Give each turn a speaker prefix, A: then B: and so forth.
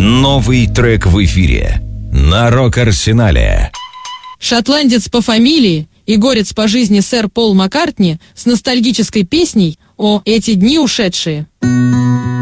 A: Новый трек в эфире на Рок-Арсенале.
B: Шотландец по фамилии и горец по жизни сэр Пол Маккартни с ностальгической песней «О, эти дни ушедшие».